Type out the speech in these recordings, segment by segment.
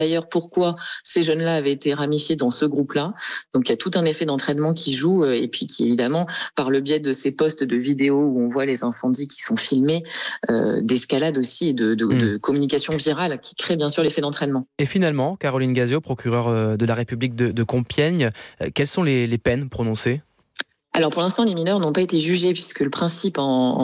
D'ailleurs, pourquoi ces jeunes-là avaient été ramifiés dans ce groupe-là. Donc, il y a tout un effet d'entraînement qui joue et puis qui, évidemment, par le biais de ces posts de vidéos où on voit les incendies qui sont filmés, d'escalade aussi et de communication virale qui crée bien sûr l'effet d'entraînement. Et finalement, Caroline Gazio, procureure de la République de Compiègne, quelles sont les peines prononcées ? Alors pour l'instant, les mineurs n'ont pas été jugés puisque le principe,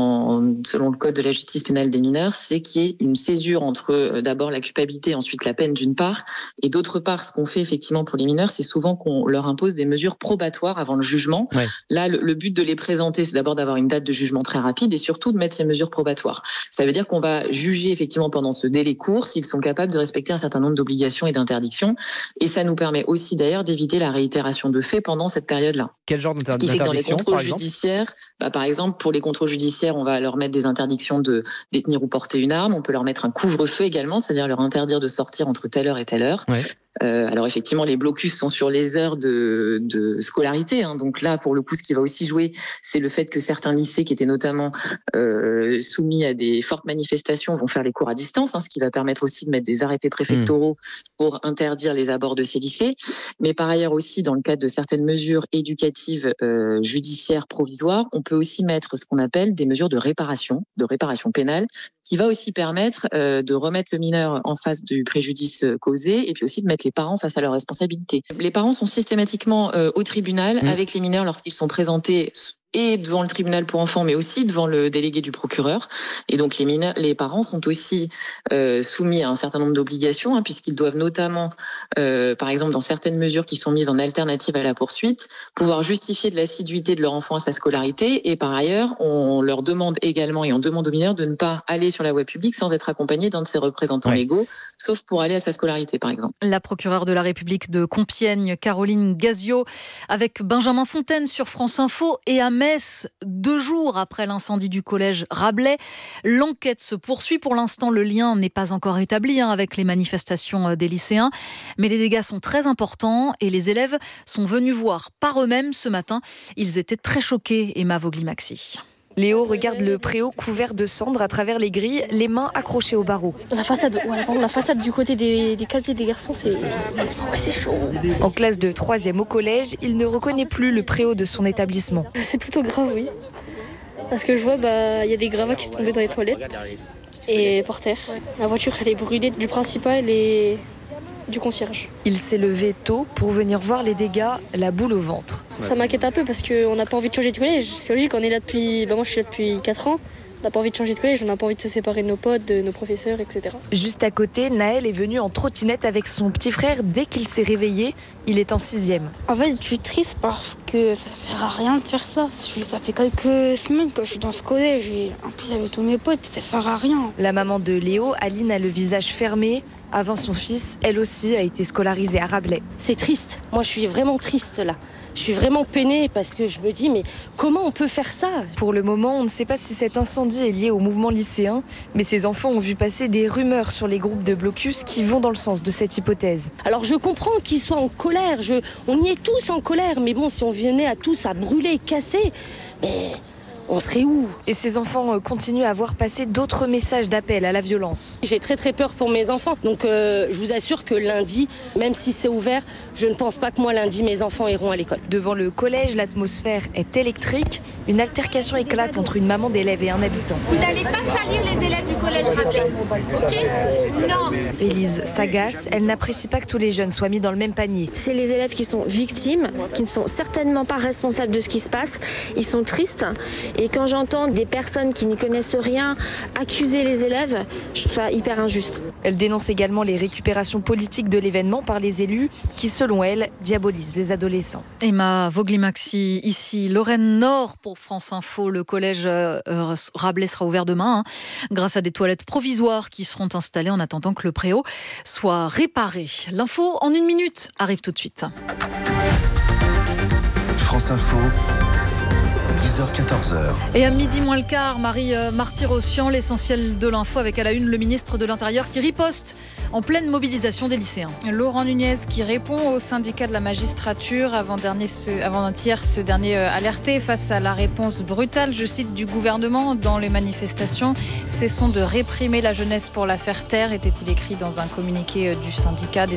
selon le code de la justice pénale des mineurs, c'est qu'il y ait une césure entre d'abord la culpabilité, ensuite la peine d'une part, et d'autre part, ce qu'on fait effectivement pour les mineurs, c'est souvent qu'on leur impose des mesures probatoires avant le jugement. Ouais. Là, le but de les présenter, c'est d'abord d'avoir une date de jugement très rapide et surtout de mettre ces mesures probatoires. Ça veut dire qu'on va juger effectivement pendant ce délai court s'ils sont capables de respecter un certain nombre d'obligations et d'interdictions. Et ça nous permet aussi d'ailleurs d'éviter la réitération de faits pendant cette période-là. Quel genre d'interdiction ? Les contrôles judiciaires, par exemple, pour les contrôles judiciaires, on va leur mettre des interdictions de détenir ou porter une arme. On peut leur mettre un couvre-feu également, c'est-à-dire leur interdire de sortir entre telle heure et telle heure. Ouais. Alors effectivement, les blocus sont sur les heures de scolarité. Donc là, pour le coup, ce qui va aussi jouer, c'est le fait que certains lycées qui étaient notamment soumis à des fortes manifestations vont faire les cours à distance, ce qui va permettre aussi de mettre des arrêtés préfectoraux pour interdire les abords de ces lycées. Mais par ailleurs aussi, dans le cadre de certaines mesures éducatives judiciaires provisoires, on peut aussi mettre ce qu'on appelle des mesures de réparation pénale, qui va aussi permettre de remettre le mineur en face du préjudice causé et puis aussi de mettre les parents face à leurs responsabilités. Les parents sont systématiquement au tribunal avec les mineurs lorsqu'ils sont présentés et devant le tribunal pour enfants, mais aussi devant le délégué du procureur. Et donc les parents sont aussi soumis à un certain nombre d'obligations, puisqu'ils doivent notamment, par exemple, dans certaines mesures qui sont mises en alternative à la poursuite, pouvoir justifier de l'assiduité de leur enfant à sa scolarité. Et par ailleurs, on leur demande également, et on demande aux mineurs de ne pas aller sur la voie publique sans être accompagné d'un de ses représentants légaux, sauf pour aller à sa scolarité, par exemple. La procureure de la République de Compiègne, Caroline Gazio, avec Benjamin Fontaine sur France Info et à Metz, 2 jours après l'incendie du collège Rabelais. L'enquête se poursuit. Pour l'instant, le lien n'est pas encore établi avec les manifestations des lycéens. Mais les dégâts sont très importants et les élèves sont venus voir par eux-mêmes ce matin. Ils étaient très choqués, Emma Vogli-Maxi. Léo regarde le préau couvert de cendres à travers les grilles, les mains accrochées au barreau. La façade du côté des casiers des garçons, c'est chaud. En classe de 3e au collège, il ne reconnaît plus le préau de son établissement. C'est plutôt grave, oui. Parce que je vois, y a des gravats qui sont tombés dans les toilettes et par terre. La voiture, elle est brûlée du principal et du concierge. Il s'est levé tôt pour venir voir les dégâts, la boule au ventre. Ça m'inquiète un peu parce qu'on n'a pas envie de changer de collège. C'est logique, on est là depuis... moi je suis là depuis 4 ans. On n'a pas envie de changer de collège, on n'a pas envie de se séparer de nos potes, de nos professeurs, etc. Juste à côté, Naël est venu en trottinette avec son petit frère dès qu'il s'est réveillé. Il est en 6e. En fait, je suis triste parce que ça sert à rien de faire ça. Ça fait quelques semaines que je suis dans ce collège et en plus avec tous mes potes, ça sert à rien. La maman de Léo, Aline, a le visage fermé. Avant son fils, elle aussi a été scolarisée à Rabelais. C'est triste. Moi, je suis vraiment triste là. Je suis vraiment peinée parce que je me dis, mais comment on peut faire ça ? Pour le moment, on ne sait pas si cet incendie est lié au mouvement lycéen, mais ces enfants ont vu passer des rumeurs sur les groupes de blocus qui vont dans le sens de cette hypothèse. Alors je comprends qu'ils soient en colère, on y est tous en colère, mais bon, si on venait à tous à brûler et casser, mais... on serait où ? Et ces enfants continuent à voir passer d'autres messages d'appel à la violence. J'ai très très peur pour mes enfants. Donc je vous assure que lundi, même si c'est ouvert, je ne pense pas que moi lundi mes enfants iront à l'école. Devant le collège, l'atmosphère est électrique. Une altercation éclate entre une maman d'élève et un habitant. Vous n'allez pas salir les élèves du collège Rabelais, ok ? Non. Élise s'agace. Elle n'apprécie pas que tous les jeunes soient mis dans le même panier. C'est les élèves qui sont victimes, qui ne sont certainement pas responsables de ce qui se passe. Ils sont tristes. Et quand j'entends des personnes qui n'y connaissent rien accuser les élèves, je trouve ça hyper injuste. Elle dénonce également les récupérations politiques de l'événement par les élus qui, selon elle, diabolisent les adolescents. Emma Vogli-Maxi, ici Lorraine Nord pour France Info. Le collège Rabelais sera ouvert demain grâce à des toilettes provisoires qui seront installées en attendant que le préau soit réparé. L'info en 1 minute arrive tout de suite. France Info. 10h-14h. Et à midi moins le quart, Marie Marty-Rossian, l'essentiel de l'info avec à la une le ministre de l'Intérieur qui riposte en pleine mobilisation des lycéens. Laurent Nunez qui répond au syndicat de la magistrature. Avant-hier, ce dernier alerté face à la réponse brutale, je cite, du gouvernement dans les manifestations. Cessons de réprimer la jeunesse pour la faire taire, était-il écrit dans un communiqué du syndicat.